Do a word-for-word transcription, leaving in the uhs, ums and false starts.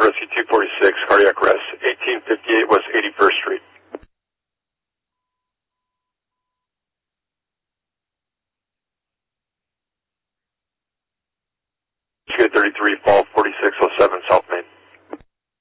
Rescue two forty-six, cardiac arrest, eighteen fifty-eight West eighty-first Street. Michigan thirty-three, Fall forty-six oh seven, South Main.